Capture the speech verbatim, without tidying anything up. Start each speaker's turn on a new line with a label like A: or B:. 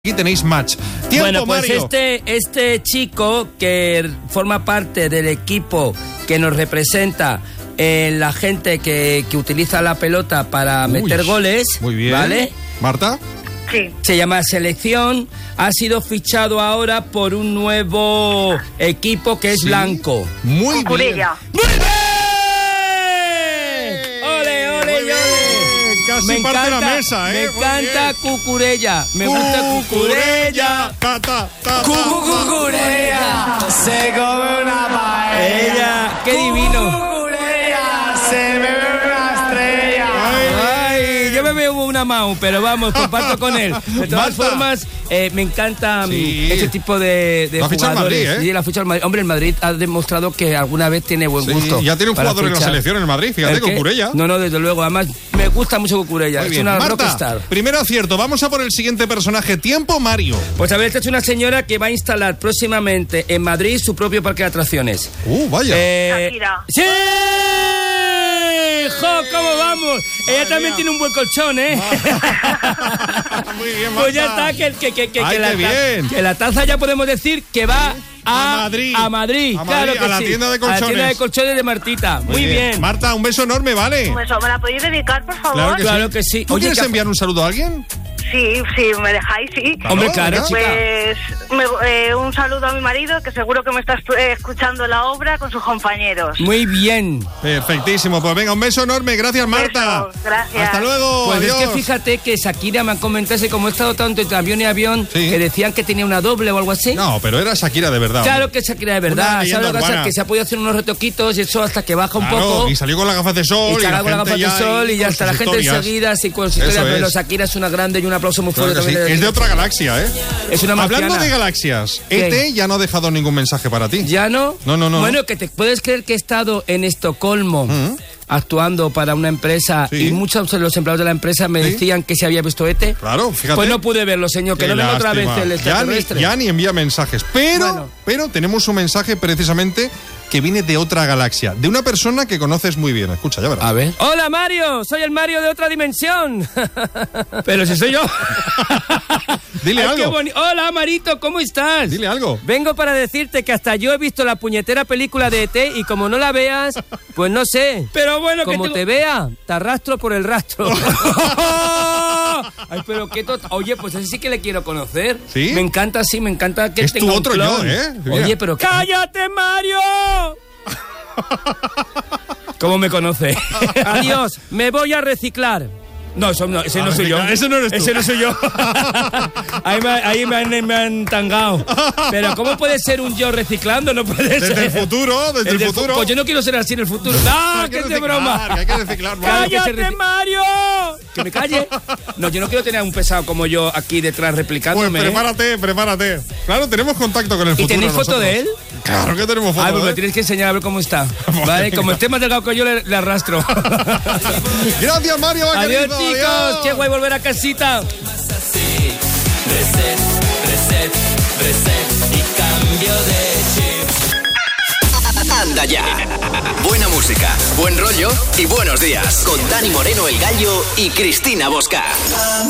A: Aquí tenéis match. Tiempo,
B: bueno, pues
A: Mario.
B: este, este chico que forma parte del equipo que nos representa en la gente que, que utiliza la pelota para Uy, meter goles.
A: Muy bien.
B: ¿Vale?
A: ¿Marta?
C: Sí.
B: Se llama Selección. Ha sido fichado ahora por un nuevo equipo que es
A: ¿Sí?
B: blanco.
A: Muy
C: Cucurella.
A: bien.
B: ¡Muy bien! ¡Ole, ole, ole!
A: Casi
B: Me
A: parte
B: encanta,
A: la mesa, ¿eh?
B: me encanta Cucurella. Me gusta Cucurella.
A: Ta, ta, ta, ta,
B: Cucurella.
D: Se come una paella.
B: Ella, qué divino.
D: Cucurella, se bebe una estrella.
B: Ay, yo me veo una Mau, pero vamos, comparto con él. De todas
A: Marta.
B: formas, eh, me encanta
A: Sí.
B: este tipo de, de
A: Lo ha fichado el
B: jugadores.
A: Madrid, ¿eh?
B: Sí, la ficha del Madrid. Hombre, el Madrid ha demostrado que alguna vez tiene buen
A: Sí,
B: gusto.
A: ya tiene un
B: para
A: jugador en la
B: fichar.
A: selección en el Madrid, fíjate,
B: ¿El qué?
A: Cucurella.
B: No, no, desde luego. Además, me gusta mucho Cucurella.
A: Muy
B: Es
A: bien.
B: una
A: Marta,
B: rockstar.
A: primero acierto. Vamos a por el siguiente personaje. Tiempo, Mario.
B: Pues a ver, esta es una señora que va a instalar próximamente en Madrid su propio parque de atracciones.
A: Uh, vaya.
B: Eh,
C: Shakira.
B: ¡Sí! ¡Jo, cómo vamos! Ella también
A: mía.
B: tiene un buen colchón, ¿eh?
A: Muy bien,
B: Pues ya
A: Marta.
B: está, que, que, que, que,
A: Ay,
B: que la,
A: qué bien.
B: que la taza ya podemos decir que va a,
A: A Madrid.
B: A Madrid,
A: A
B: claro
A: Madrid,
B: que
A: a la
B: sí.
A: tienda de
B: A la
A: colchones.
B: tienda de colchones de Martita. Muy, bien.
A: Marta, un beso enorme, ¿vale?
C: Un beso, ¿me la podéis dedicar, por favor?
A: Claro que
B: Claro
A: sí.
B: que sí.
A: ¿Tú
B: Oye,
A: quieres
B: que-
A: enviar un saludo a alguien?
C: Sí, sí, me dejáis, sí.
B: Hombre, claro,
A: venga.
B: chica.
C: Pues me- eh, un saludo a mi marido, que seguro que me está estu- eh, escuchando la obra con sus compañeros.
B: Muy bien.
A: Perfectísimo. Pues venga, un beso enorme. Gracias, Marta.
C: Beso, gracias.
A: Hasta luego.
B: Pues
A: Adiós.
B: es que fíjate que Shakira me han comentado, como he estado tanto entre avión y avión,
A: Sí.
B: que decían que tenía una doble o algo así.
A: No, pero era Shakira de verdad.
B: Claro
A: hombre.
B: que Shakira de
A: Una
B: verdad.
A: leyenda
B: ¿Sabes lo que pasa?
A: urbana.
B: Que se ha podido hacer unos retoquitos y eso hasta que baja un
A: Claro,
B: poco.
A: y salió con las gafas de sol.
B: Y
A: la
B: carga con las
A: gente
B: gafas de
A: ya
B: sol
A: ahí
B: y ya
A: con
B: está la
A: sus
B: gente
A: historias.
B: enseguida así con sus
A: Eso
B: historias. Pero
A: es.
B: Shakira es una grande y un aplauso muy
A: Claro
B: fuerte
A: que sí.
B: también.
A: Es de otra galaxia, ¿eh?
B: Es una marciana.
A: Hablando de galaxias,
B: ¿Qué?
A: E T ya no ha dejado ningún mensaje para ti.
B: ¿Ya no?
A: No, no, no.
B: Bueno, que te puedes creer que he estado en Estocolmo
A: Mm.
B: actuando para una empresa
A: Sí.
B: y muchos de los empleados de la empresa me
A: Sí.
B: decían que se había visto E T.
A: Claro, fíjate.
B: Pues no pude verlo, señor, que
A: Qué
B: no venga otra vez
A: lástima.
B: el
A: ya,
B: extraterrestre.
A: ni, ya ni envía mensajes. Pero,
B: Bueno.
A: pero tenemos un mensaje precisamente que viene de otra galaxia, de una persona que conoces muy bien. Escucha, ya verás.
B: A ver. Hola, Mario. Soy el Mario de otra dimensión. Pero si soy yo.
A: Dile
B: Ay,
A: algo.
B: qué boni- Hola, Marito, ¿cómo estás?
A: Dile algo.
B: Vengo para decirte que hasta yo he visto la puñetera película de E T y como no la veas, pues no sé. Pero bueno, como
E: tengo-
B: te vea, te arrastro por el rastro. Ay, pero qué tot... Oye, pues ese sí que le quiero conocer.
A: ¿Sí?
B: Me encanta, sí, me encanta que
A: Es tu
B: tenga un
A: otro
B: clon.
A: yo, ¿eh? Mira.
B: Oye, pero... ¡Cállate, Mario! ¿Cómo me conoce? Adiós, me voy a reciclar. No, eso no, ese
A: A
B: no soy yo.
A: reciclar, ese no eres tú.
B: Ese no soy yo. ahí me, ahí me han, me han tangado. Pero ¿cómo puede ser un yo reciclando? No puede ser.
A: Desde el futuro, desde el,
B: del
A: futuro.
B: fu- Pues yo no quiero ser así en el futuro. ¡No,
A: Hay
B: que es de
A: reciclar,
B: broma!
A: que hay que reciclar. Mario.
B: Claro que se
E: ¡Cállate,
B: reci-
E: Mario!
B: ¿Que me calle? No, yo no quiero tener a un pesado como yo aquí detrás
A: Pues
B: replicándome. ¿eh?
A: prepárate, prepárate. Claro, tenemos contacto con el
B: ¿Y
A: futuro.
B: tenéis foto
A: nosotros.
B: de él?
A: Claro que tenemos foto
B: Ah, pues
A: de
B: me
A: él.
B: tienes que enseñar a ver cómo está. Vale, como esté más delgado que yo, le, le arrastro.
A: Gracias, Mario.
B: Adiós,
A: querido,
B: chicos.
A: adiós.
B: Qué guay volver a casita.
D: Reset, reset, reset y cambio de chip.
F: Anda ya. Buena música, buen rollo y buenos días. Con Dani Moreno, el Gallo y Cristina Bosca.